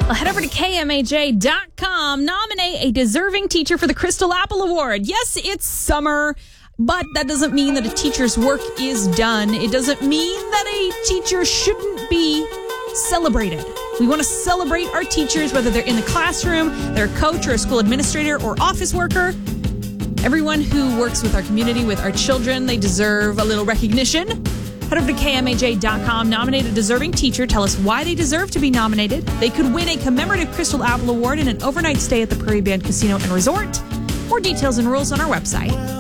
Well, head over to KMAJ.com. Nominate a deserving teacher for the Crystal Apple Award. Yes, it's summer, but that doesn't mean that a teacher's work is done. It doesn't mean that a teacher shouldn't be celebrated. We want to celebrate our teachers, whether they're in the classroom, they're a coach or a school administrator or office worker. Everyone who works with our community, with our children, they deserve a little recognition. Head over to KMAJ.com, nominate a deserving teacher, tell us why they deserve to be nominated. They could win a commemorative Crystal Apple Award and an overnight stay at the Prairie Band Casino and Resort. More details and rules on our website.